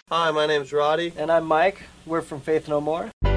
Hi, my name's Roddy. And I'm Mike. We're from Faith No More.